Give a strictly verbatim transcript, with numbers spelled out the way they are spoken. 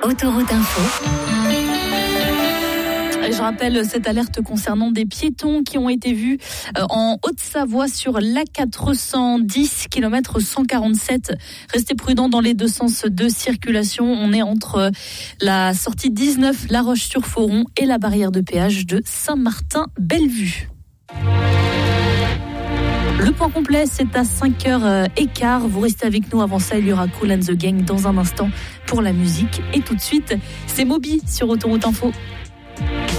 Autoroute Info. Et je rappelle cette alerte concernant des piétons qui ont été vus en Haute-Savoie sur l'A quatre cent dix, kilomètre cent quarante-sept. Restez prudents dans les deux sens de circulation. On est entre la sortie dix-neuf, La Roche-sur-Foron, et la barrière de péage de Saint-Martin-Bellevue. Le point complet, c'est à cinq heures quinze. Vous restez avec nous. Avant ça, il y aura Kool and the Gang dans un instant pour la musique. Et tout de suite, c'est Moby sur Autoroute Info.